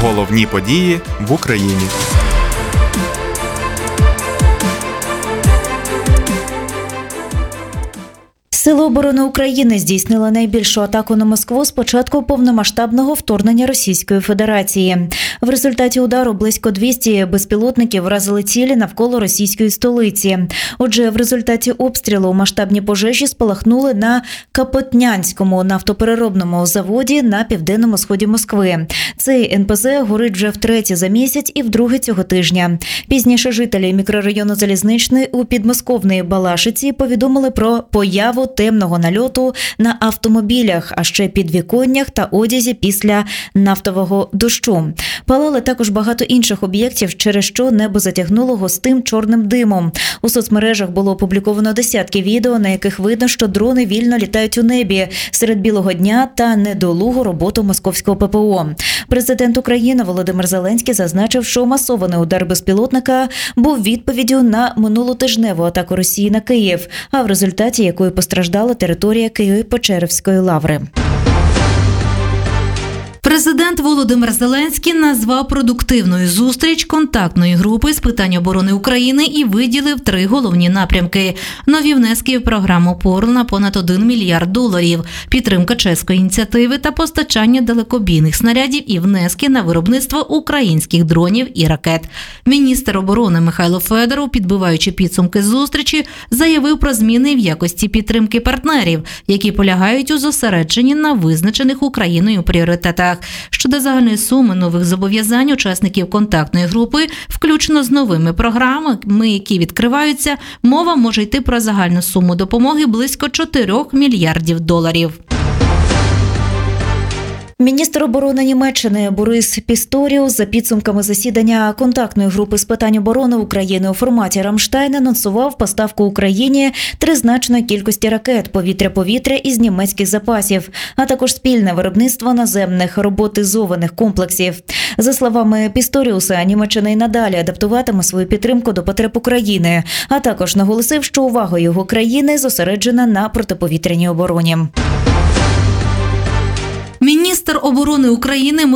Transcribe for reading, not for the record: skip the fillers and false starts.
Головні події в Україні. Сили оборони України здійснили найбільшу атаку на Москву з початку повномасштабного вторгнення Російської Федерації. В результаті удару близько 200 безпілотників вразили цілі навколо російської столиці. Отже, в результаті обстрілу масштабні пожежі спалахнули на Капотнянському нафтопереробному заводі на південному сході Москви. Цей НПЗ горить вже втретє за місяць і вдруге цього тижня. Пізніше жителі мікрорайону Залізничний у підмосковній Балашиці повідомили про появу темного нальоту на автомобілях, а ще підвіконнях та одязі після нафтового дощу. Палали також багато інших об'єктів, через що небо затягнуло густим чорним димом. У соцмережах було опубліковано десятки відео, на яких видно, що дрони вільно літають у небі серед білого дня та недолугу роботу московського ППО. Президент України Володимир Зеленський зазначив, що масований удар безпілотника був відповіддю на минулотижневу атаку Росії на Київ, а в результаті якої постраждала територія Києво-Печерської лаври. Президент Володимир Зеленський назвав продуктивною зустріч контактної групи з питань оборони України і виділив 3 головні напрямки. Нові внески в програму ПОРЛ на понад $1 мільярд, підтримка чеської ініціативи та постачання далекобійних снарядів і внески на виробництво українських дронів і ракет. Міністр оборони Михайло Федоров, підбиваючи підсумки зустрічі, заявив про зміни в якості підтримки партнерів, які полягають у зосередженні на визначених Україною пріоритетах. Щодо загальної суми нових зобов'язань учасників контактної групи, включно з новими програмами, які відкриваються, мова може йти про загальну суму допомоги близько $4 мільярдів. Міністр оборони Німеччини Борис Пісторіус за підсумками засідання контактної групи з питань оборони України у форматі «Рамштайн» анонсував поставку Україні тризначної кількості ракет повітря-повітря із німецьких запасів, а також спільне виробництво наземних роботизованих комплексів. За словами Пісторіуса, Німеччина й надалі адаптуватиме свою підтримку до потреб України, а також наголосив, що увага його країни зосереджена на протиповітряній обороні. Міністр оборони України